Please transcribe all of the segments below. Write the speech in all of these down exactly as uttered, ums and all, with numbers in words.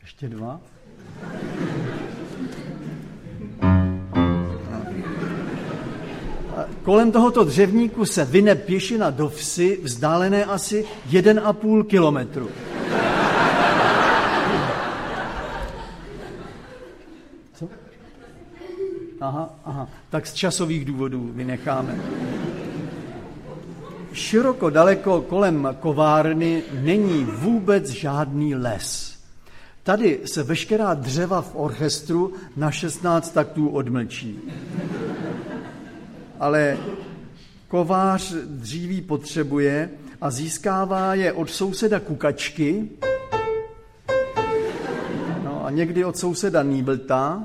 Ještě dva. Kolem tohoto dřevníku se vyne pěšina do vsi, vzdálené asi jeden a půl kilometru. Co? Aha, aha, tak z časových důvodů vynecháme. Široko daleko kolem kovárny není vůbec žádný les. Tady se veškerá dřeva v orchestru na šestnáct taktů odmlčí. Ale kovář dříví potřebuje a získává je od souseda Kukačky, no a někdy od souseda Nýblta,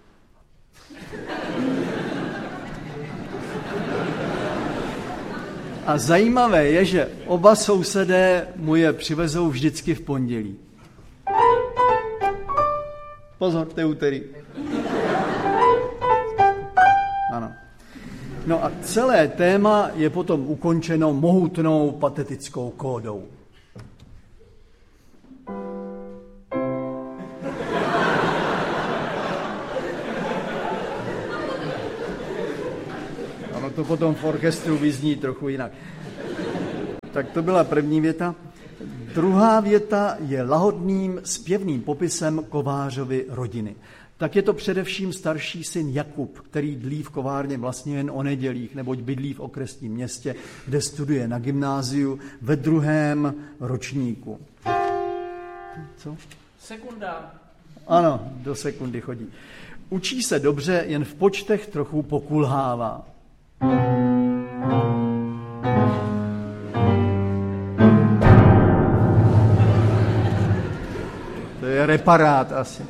a zajímavé je, že oba sousedé mu je přivezou vždycky v pondělí. Pozor, to je úterý. Ano. No a celé téma je potom ukončeno mohutnou patetickou kódou. Ono to potom v orchestru vyzní trochu jinak. Tak to byla první věta. Druhá věta je lahodným zpěvným popisem kovářovy rodiny. Tak je to především starší syn Jakub, který dlí v kovárně vlastně jen o nedělích, neboť bydlí v okresním městě, kde studuje na gymnáziu ve druhém ročníku. Co? Sekunda. Ano, do sekundy chodí. Učí se dobře, jen v počtech trochu pokulhává. To je reparát asi.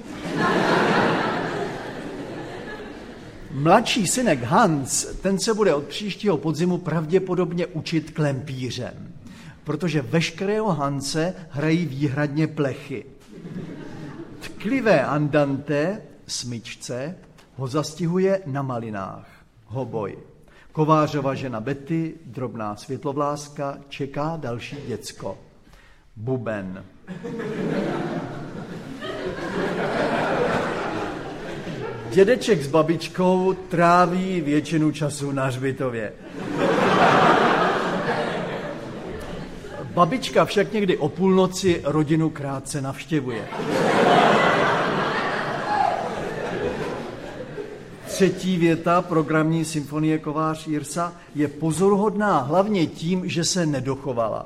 Mladší synek Hans, ten se bude od příštího podzimu pravděpodobně učit klempířem, protože veškerého Hanse hrají výhradně plechy. Tklivé andante, smyčce, ho zastihuje na malinách, hoboj. Kovářova žena Betty, drobná světlovláska, čeká další děcko. Buben. Dědeček s babičkou tráví většinu času na hřbitově. Babička však někdy o půlnoci rodinu krátce navštěvuje. Třetí věta programní symfonie Kovář Jirsa je pozoruhodná hlavně tím, že se nedochovala.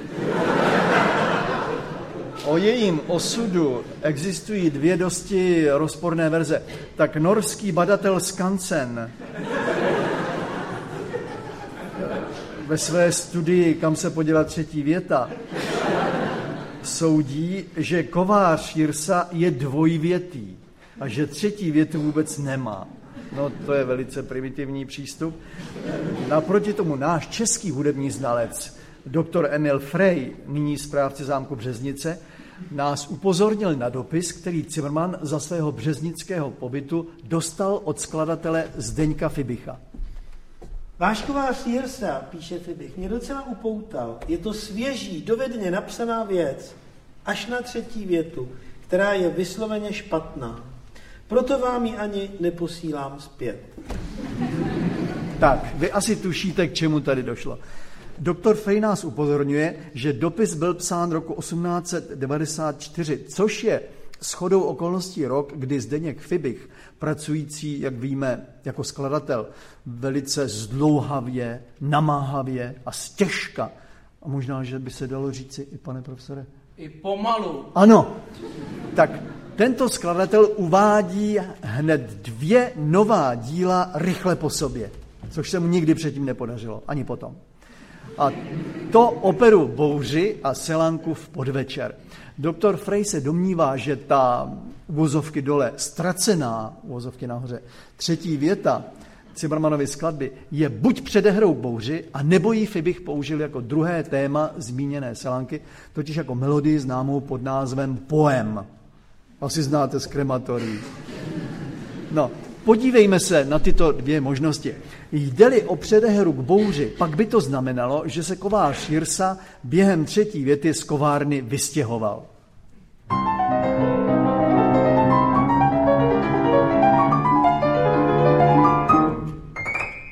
O jejím osudu existují dvě dosti rozporné verze. Tak norský badatel Skansen ve své studii Kam se poděla třetí věta soudí, že Kovář Jirsa je dvojvětý a že třetí větu vůbec nemá. No, to je velice primitivní přístup. Naproti tomu náš český hudební znalec, doktor Emil Frey, nyní správce zámku Březnice, nás upozornil na dopis, který Zimmermann za svého březnického pobytu dostal od skladatele Zdeňka Fibicha. Váš Kovář Jirsa, píše Fibich, mě docela upoutal. Je to svěží, dovedně napsaná věc, až na třetí větu, která je vysloveně špatná. Proto vám ji ani neposílám zpět. Tak, vy asi tušíte, k čemu tady došlo. Doktor Frey nás upozorňuje, že dopis byl psán roku osmnáct set devadesát čtyři, což je shodou okolností rok, kdy Zdeněk Fibich, pracující, jak víme, jako skladatel, velice zdlouhavě, namáhavě a stěžka, a možná, že by se dalo říci i, pane profesore? I pomalu. Ano, tak tento skladatel uvádí hned dvě nová díla rychle po sobě, což se mu nikdy předtím nepodařilo, ani potom. A to operu Bouři a Selanku v podvečer. Doktor Frey se domnívá, že ta uvozovky dole ztracená, uvozovky nahoře, třetí věta Zimmermannovy skladby je buď předehrou Bouři, a nebo ji Fibich použil jako druhé téma zmíněné Selanky, totiž jako melodii známou pod názvem Poem. Asi znáte z krematorií. No, podívejme se na tyto dvě možnosti. Jde-li o předehru k Bouři, pak by to znamenalo, že se Kovář Jirsa během třetí věty z kovárny vystěhoval.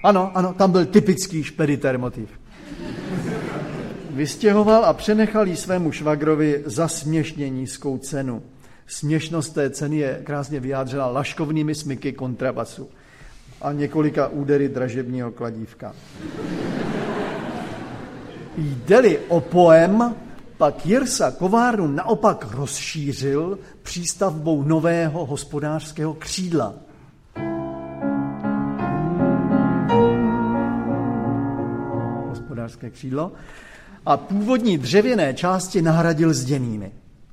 Ano, ano, tam byl typický špediter motiv. Vystěhoval a přenechal jí svému švagrovi za směšně nízkou cenu. Směšnost té ceny je krásně vyjádřena laškovnými smyky kontrabasu a několika údery dražebního kladívka. Jde-li o poem, pak Jirsa kovárnu naopak rozšířil přístavbou nového hospodářského křídla. Hospodářské křídlo. A původní dřevěné části nahradil zděnými.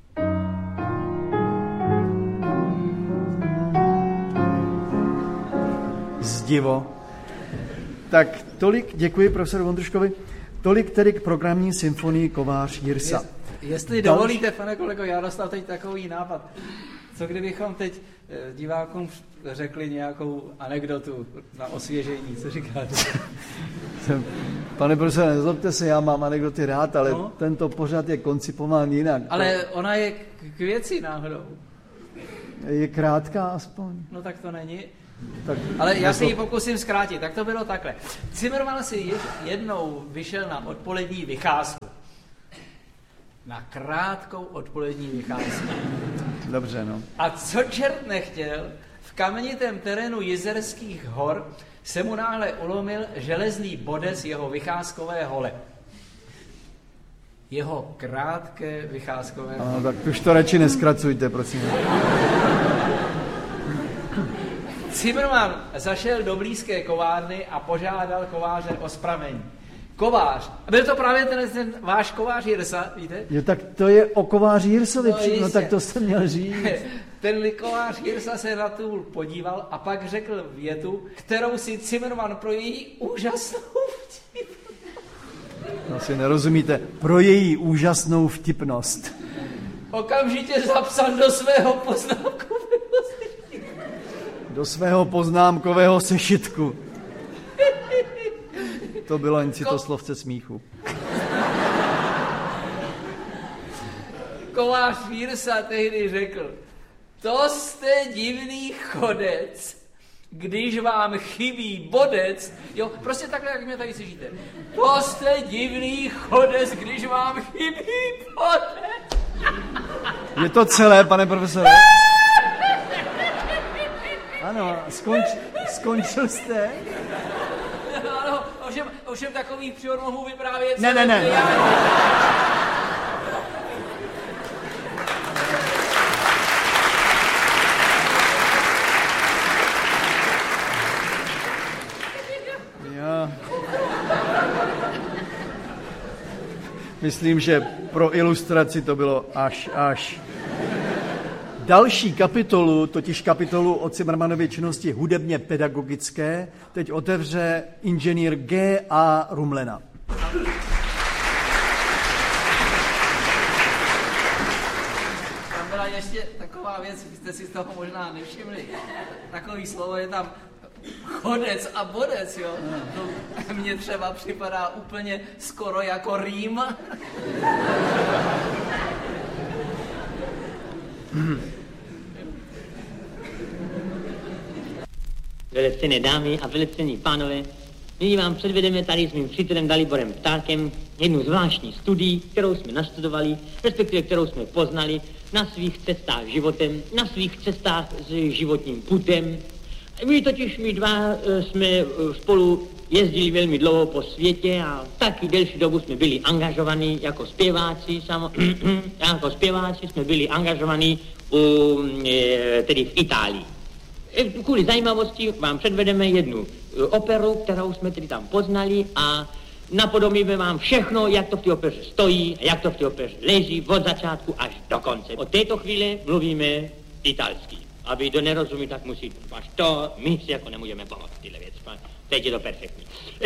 Zdivo. Tak tolik, děkuji profesoru Vondruškovi, tolik tedy k programní symfonii Kovář Jirsa. Jest, jestli Další... dovolíte, pane kolego, já dostal teď takový nápad. Co kdybychom teď divákům řekli nějakou anekdotu na osvěžení, co říkáte? Pane profesore, nezlobte se, já mám anekdoty rád, ale no? Tento pořad je koncipován jinak. Ale ona je k věci náhodou. Je krátká aspoň. No tak to není. Tak, ale já se ji pokusím zkrátit. Tak to bylo takhle. Zimmermann si jednou vyšel na odpolední vycházku. Na krátkou odpolední vycházku. Dobře, no. A co čert nechtěl, v kamenitém terénu Jizerských hor se mu náhle ulomil železný bodec jeho vycházkové hole. Jeho krátké vycházkové hole. Ano, tak už to radši neskracujte, prosím. Zimmermann zašel do blízké kovárny a požádal kováře o spravení. Kovář, a byl to právě ten, ten váš kovář Jirsa, víte? Jo, tak to je o kováři Jirsovi, no, no tak to jsem měl říct. Ten kovář Jirsa se na tu podíval a pak řekl větu, kterou si Zimmermann pro její úžasnou vtipnost. Asi nerozumíte, pro její úžasnou vtipnost. Okamžitě zapsal do svého poznámkového sešitku. Do svého poznámkového sešitku. To bylo jen citoslovce smíchu. Kovář Jirsa tehdy řekl, to jste divný chodec, když vám chybí bodec, jo, prostě takhle, jak mě tady slyšíte. To jste divný chodec, když vám chybí bodec. Je to celé, pane profesore? Ano, skonč, skončil jste? Ano, ovšem, ovšem takový příhod mohu vyprávět. Ne, ne, ne. Já myslím, že pro ilustraci to bylo až, až. Další kapitolu, totiž kapitolu o Zimmermannově činnosti hudebně pedagogické, teď otevře inženýr G A Rumlena. Tam byla ještě taková věc, jste si z toho možná nevšimli. Takový slovo je tam chodec a bodec, jo. To mně třeba připadá úplně skoro jako rým. Velecenné dámy a velecenní pánové, nyní vám předvedeme tady s mým přítelem Daliborem Ptákem jednu zvláštní studii, kterou jsme nastudovali, respektive kterou jsme poznali na svých cestách životem, na svých cestách s životním putem. My totiž my dva jsme spolu jezdili velmi dlouho po světě a taky delší dobu jsme byli angažovaní jako zpěváci, samo, jako zpěváci jsme byli angažovaní u, tedy v Itálii. Kvůli zajímavosti vám předvedeme jednu operu, kterou jsme tedy tam poznali a napodobíme vám všechno, jak to v té opeře stojí a jak to v té opeře leží od začátku až do konce. Od této chvíle mluvíme italsky. A vy, kdo nerozumí, tak musí, až to my si jako nemůžeme pomoct tyhle věci. Teď je to perfektní. Eh,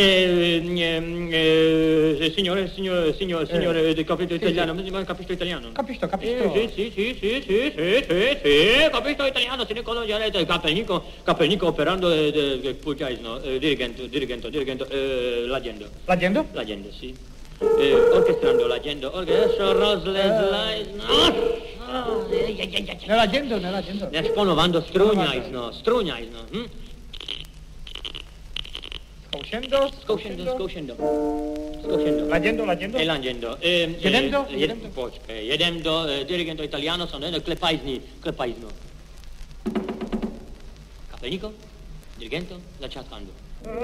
eh, signore, signore, signore, signore, eh. capito italiano, capisco italiano. Capisco, capisco. Eh, sì, sì, sì, sì, sì, sì, sì, capisco italiano, se ne conosce, capelnico, capelnico operando, pulciaisno, dirigento, dirigento, dirigento, l'agendo. L'agendo? L'agendo, sì. Eh, orchestrando l'agendo, orchestro, rozlezlajzno. Nell'agendo, nell'agendo. Ne sponovando, struňajzno, struňajzno, hm? Zkoušendo, Zkoušendo, zkoušendo. Zkoušendo. Laděndo, laděndo. E laděndo. E, Jedem do, e, jedem do. Počkej, jedem do, e, dirigento italiano, sono e, klepajzní, klepajzno. Kapelníko, dirigento, začátkando.